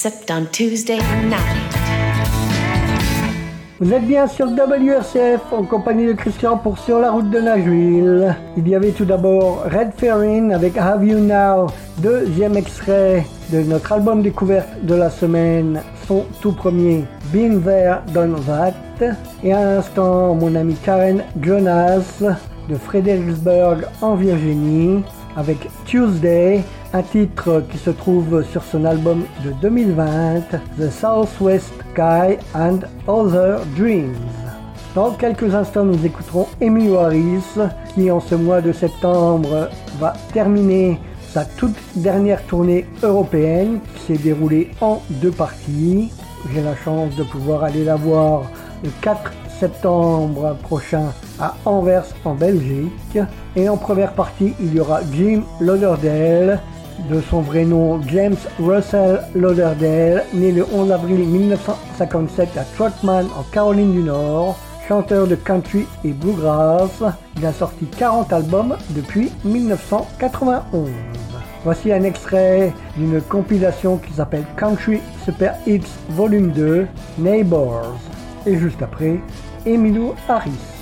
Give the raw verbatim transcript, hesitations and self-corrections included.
except on Tuesday night. Vous êtes bien sur W R C F en compagnie de Christian pour Sur la route de Nashville. Il y avait tout d'abord Red Ferrin avec Have You Now, deuxième extrait de notre album découverte de la semaine, son tout premier Been There Done That. Et à l'instant, mon ami Karen Jonas de Fredericksburg en Virginie avec Tuesday, un titre qui se trouve sur son album de deux mille vingt, The Southwest Sky and Other Dreams. Dans quelques instants, nous écouterons Emmylou Harris, qui en ce mois de septembre va terminer sa toute dernière tournée européenne, qui s'est déroulée en deux parties. J'ai la chance de pouvoir aller la voir le quatre septembre prochain à Anvers en Belgique. Et en première partie, il y aura Jim Lauderdale, de son vrai nom James Russell Lauderdale, né le onze avril mille neuf cent cinquante-sept à Trotman en Caroline du Nord, chanteur de country et bluegrass. Il a sorti quarante albums depuis mille neuf cent quatre-vingt-onze. Voici un extrait d'une compilation qui s'appelle Country Super Hits Volume deux, Neighbors. Et juste après, Emmylou Harris.